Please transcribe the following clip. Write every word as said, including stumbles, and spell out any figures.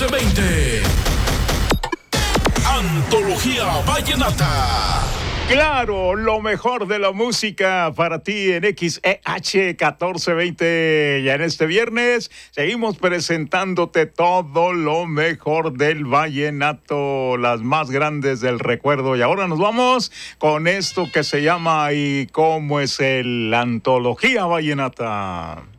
catorce veinte. Antología Vallenata. Claro, lo mejor de la música para ti en X E H catorce veinte. Ya en este viernes seguimos presentándote todo lo mejor del vallenato, las más grandes del recuerdo. Y ahora nos vamos con esto que se llama ¿Y cómo es el Antología Vallenata?